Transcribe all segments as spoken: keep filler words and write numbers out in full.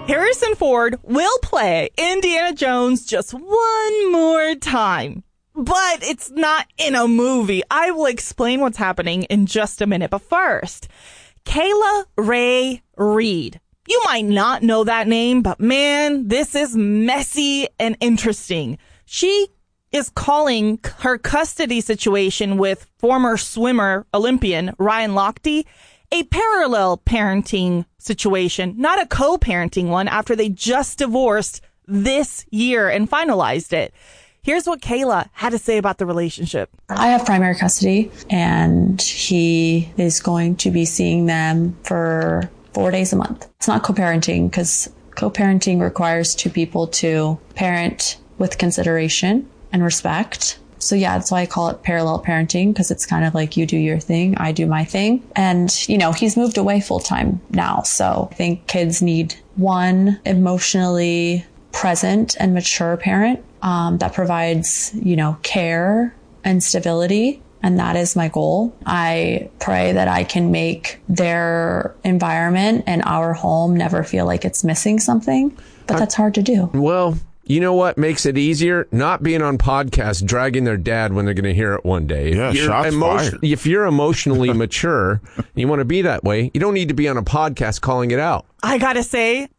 Harrison Ford will play Indiana Jones just one more time. But it's not in a movie. I will explain what's happening in just a minute. But first, Kayla Ray Reid. You might not know that name, but man, this is messy and interesting. She is calling her custody situation with former swimmer Olympian Ryan Lochte a parallel parenting situation, not a co-parenting one, after they just divorced this year and finalized it. Here's what Kayla had to say about the relationship. I have primary custody, and he is going to be seeing them for four days a month. It's not co-parenting because co-parenting requires two people to parent with consideration and respect. So yeah, that's why I call it parallel parenting, because it's kind of like you do your thing, I do my thing. And, you know, he's moved away full time now. So I think kids need one emotionally present and mature parent um, that provides, you know, care and stability. And that is my goal. I pray that I can make their environment and our home never feel like it's missing something. But that's hard to do. Well, you know what makes it easier? Not being on podcasts, dragging their dad when they're going to hear it one day. Yeah, if you're shots emo- fired. If you're emotionally mature, and you want to be that way, you don't need to be on a podcast calling it out. I gotta say,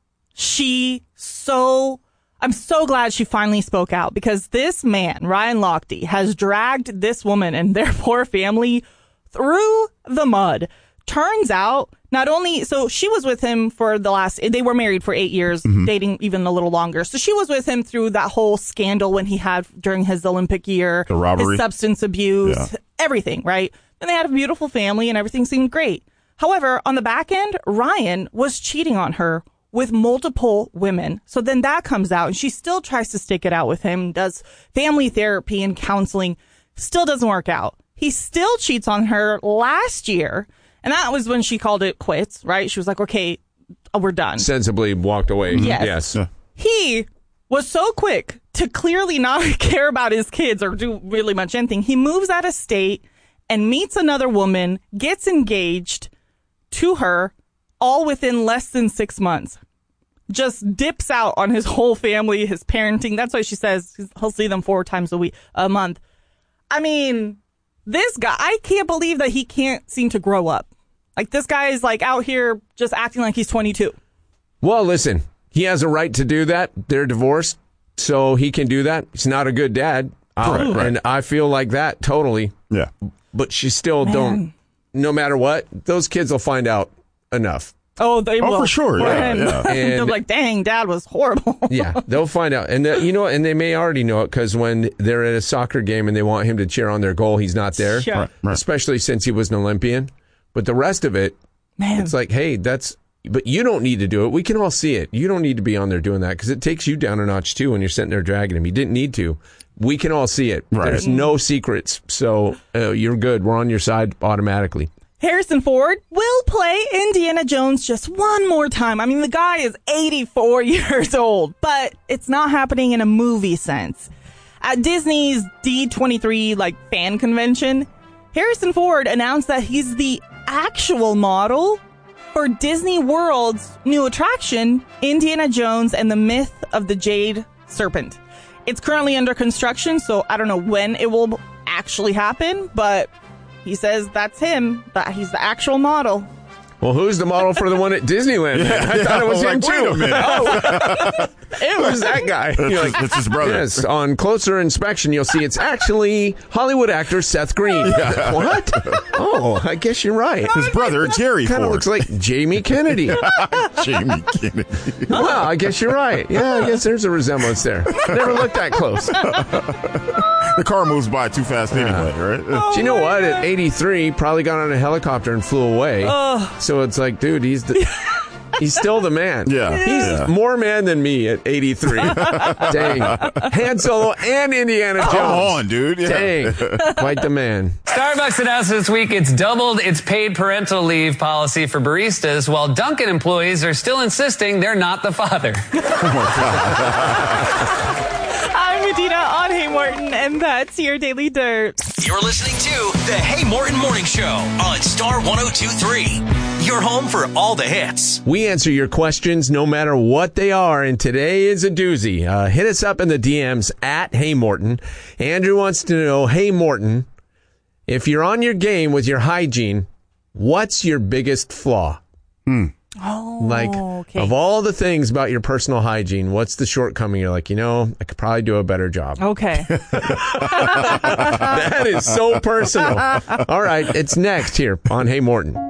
she so... I'm so glad she finally spoke out, because this man, Ryan Lochte, has dragged this woman and their poor family through the mud. Turns out, not only, so she was with him for the last, they were married for eight years, mm-hmm. dating even a little longer. So she was with him through that whole scandal when he had during his Olympic year, the robbery, his substance abuse, yeah. everything, right? And they had a beautiful family and everything seemed great. However, on the back end, Ryan was cheating on her with multiple women. So then that comes out and she still tries to stick it out with him, does family therapy and counseling, still doesn't work out. He still cheats on her last year. And that was when she called it quits, right? She was like, okay, we're done. Sensibly walked away. Yes. yes. Yeah. He was so quick to clearly not care about his kids or do really much anything. He moves out of state and meets another woman, gets engaged to her, all within less than six months. Just dips out on his whole family, his parenting. That's why she says he'll see them four times a week, a month. I mean, this guy, I can't believe that he can't seem to grow up. Like, this guy is like out here just acting like he's twenty-two. Well, listen, he has a right to do that. They're divorced, so he can do that. He's not a good dad. Right, Uh, right. And I feel like that totally. Yeah. But she still Man. don't, no matter what, those kids will find out enough. Oh, they Oh, will. for sure. For Yeah, him. yeah. They're And- like, dang, dad was horrible. Yeah, they'll find out. And the, you know, and they may already know it because when they're at a soccer game and they want him to cheer on their goal, he's not there. Sure. Right, right. Especially since he was an Olympian. But the rest of it, Man. it's like, hey, that's, but you don't need to do it. We can all see it. You don't need to be on there doing that because it takes you down a notch too when you're sitting there dragging him. You didn't need to. We can all see it. Right. There's no secrets. So uh, you're good. We're on your side automatically. Harrison Ford will play Indiana Jones just one more time. I mean, the guy is eighty-four years old, but it's not happening in a movie sense. At Disney's D twenty-three like fan convention, Harrison Ford announced that he's the actual model for Disney World's new attraction, Indiana Jones and the Myth of the Jade Serpent. It's currently under construction, so I don't know when it will actually happen, but he says that's him, that he's the actual model. Well, who's the model for the one at Disneyland? Yeah, I yeah, thought it was I him was like, too. wait a minute. Oh, it was that guy. You're like, It's his brother. yes, on closer inspection, you'll see it's actually Hollywood actor Seth Green. What? Oh, I guess you're right. His brother, Jerry Kind of Ford. looks like Jamie Kennedy. Jamie Kennedy. Wow, I guess you're right. Yeah, I guess there's a resemblance there. Never looked that close. The car moves by too fast anyway, right? Do you know what? At eighty-three, probably got on a helicopter and flew away. So it's like, dude, he's the, he's still the man. Yeah. He's Yeah. more man than me at eighty-three. Dang. Han Solo and Indiana Jones. Come on, dude. Yeah. Dang. Quite the man. Starbucks announced this week it's doubled its paid parental leave policy for baristas, while Dunkin' employees are still insisting they're not the father. I'm Medina on Hey Morton, and that's your Daily Dirt. You're listening to the Hey Morton Morning Show on Star one oh two point three. your home for all the hits. We answer your questions no matter what they are, and today is a doozy. Uh, hit us up in the D Ms at Hey Morton. Andrew wants to know, Hey Morton, if you're on your game with your hygiene, what's your biggest flaw? Hmm. Oh, Like, okay. of all the things about your personal hygiene, what's the shortcoming? You're like, you know, I could probably do a better job. Okay. That is so personal. All right, it's next here on Hey Morton.